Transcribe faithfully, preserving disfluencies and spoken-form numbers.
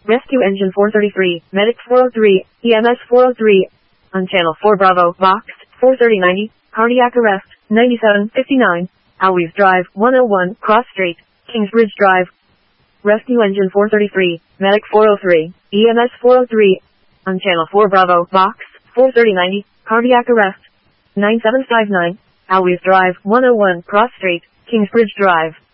Rescue Engine four thirty-three, Medic four oh three, E M S four oh three, on Channel four Bravo, Box four thirty ninety, Cardiac Arrest, ninety-seven fifty-nine, Always Drive, one oh one, Cross Street, Kingsbridge Drive. Rescue Engine four thirty-three, Medic four oh three, E M S four oh three, on Channel four Bravo, Box four thirty ninety, Cardiac Arrest, nine seven five nine, Always Drive, one oh one, Cross Street, Kingsbridge Drive.